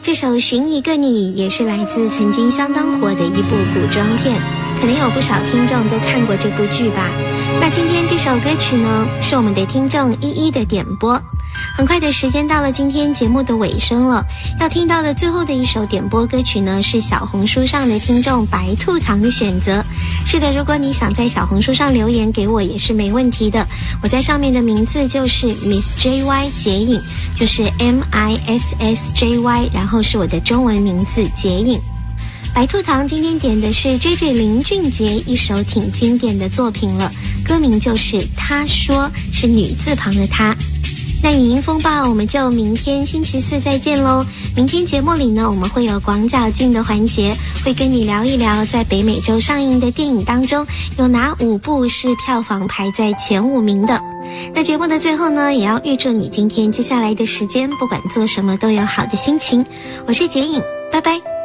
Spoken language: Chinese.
这首《寻一个你》也是来自曾经相当火的一部古装片，可能有不少听众都看过这部剧吧。那今天这首歌曲呢，是我们的听众一一的点播。很快的时间到了今天节目的尾声了，要听到的最后的一首点播歌曲呢，是小红书上的听众白兔糖的选择。是的，如果你想在小红书上留言给我也是没问题的，我在上面的名字就是 Miss JY 杰影，就是 MISSJY， 然后是我的中文名字杰影。白兔糖今天点的是 JJ 林俊杰一首挺经典的作品了，歌名就是他说，是女字旁的他。那影音风暴我们就明天星期四再见咯。明天节目里呢，我们会有广角镜的环节，会跟你聊一聊在北美洲上映的电影当中有哪5部是票房排在前5名的。那节目的最后呢，也要预祝你今天接下来的时间不管做什么都有好的心情。我是杰影，拜拜。